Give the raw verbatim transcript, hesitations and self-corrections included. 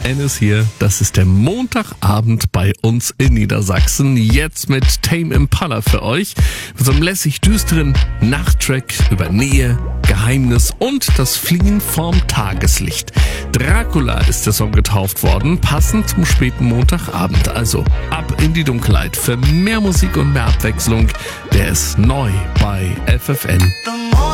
Ennis hier. Das ist der Montagabend bei uns in Niedersachsen. Jetzt mit Tame Impala für euch. Mit so einem lässig düsteren Nachttrack über Nähe, Geheimnis und das Fliehen vom Tageslicht. Dracula ist der Song getauft worden, passend zum späten Montagabend. Also ab in die Dunkelheit für mehr Musik und mehr Abwechslung. Der ist neu bei F F N.